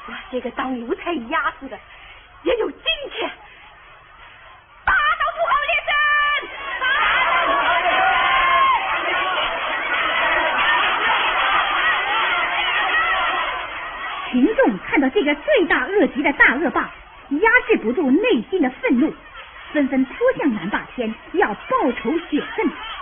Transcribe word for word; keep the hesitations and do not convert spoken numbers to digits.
把这个当奴才压死的也有今天。打倒土豪劣绅！打倒土豪劣绅！群众看到这个罪大恶极的大恶霸，压制不住内心的愤怒，纷纷扑向南霸天，要报仇雪恨。